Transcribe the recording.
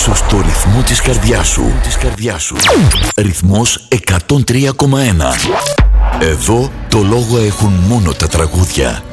Ήσου στο ρυθμό της καρδιάς σου. Ρυθμός 103,1. Εδώ το λόγο έχουν μόνο τα τραγούδια.